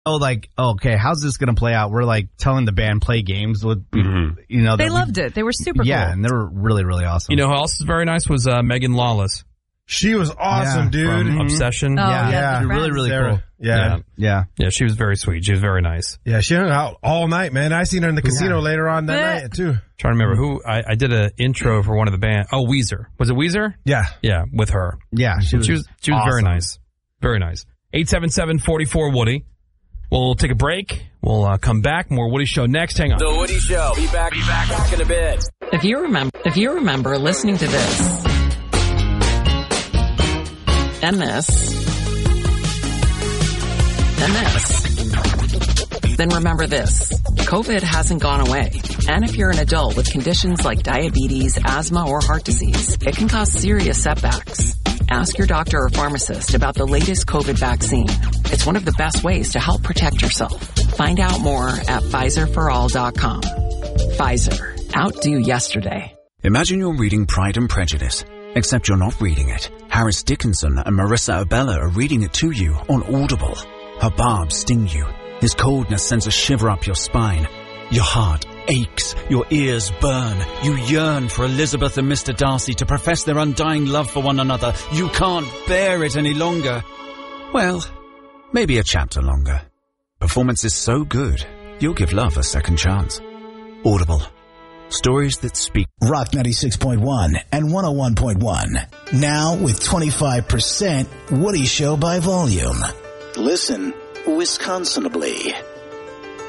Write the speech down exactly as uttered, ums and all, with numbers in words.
Oh, like, okay, how's this going to play out? We're like telling the band play games with, mm-hmm. you know. They loved we, it. They were super yeah, cool. Yeah, and they were really, really awesome. You know who else is very nice was uh, Megan Lawless. She was awesome, yeah, dude. From Obsession. Oh, yeah, yeah, yeah. really, really Sarah. cool. Yeah. yeah. Yeah. Yeah, she was very sweet. She was very nice. Yeah, she hung out all night, man. I seen her in the casino yeah. later on that yeah. night, too. Trying to remember who, I, I did an intro for one of the band. Oh, Weezer. Was it Weezer? Yeah. Yeah, with her. Yeah, she was She was, she was awesome. very nice. Very nice. eight seven seven, four four, Woody. We'll take a break. We'll uh, come back. More Woody Show next. Hang on. The Woody Show. Be back, be back, back in a bit. If you remember, if you remember listening to this and this and this, then remember this. COVID hasn't gone away. And if you're an adult with conditions like diabetes, asthma, or heart disease, it can cause serious setbacks. Ask your doctor or pharmacist about the latest COVID vaccine. It's one of the best ways to help protect yourself. Find out more at Pfizer for all dot com. Pfizer. Outdo yesterday. Imagine you're reading Pride and Prejudice, except you're not reading it. Harris Dickinson and Marissa Abella are reading it to you on Audible. Her barbs sting you. His coldness sends a shiver up your spine. Your heart aches, your ears burn. You yearn for Elizabeth and Mister Darcy to profess their undying love for one another. You can't bear it any longer. Well, maybe a chapter longer. Performance is so good, you'll give love a second chance. Audible. Stories that speak. Rock ninety-six point one and one oh one point one. Now with twenty-five percent Woody Show by volume. Listen Wisconsinably.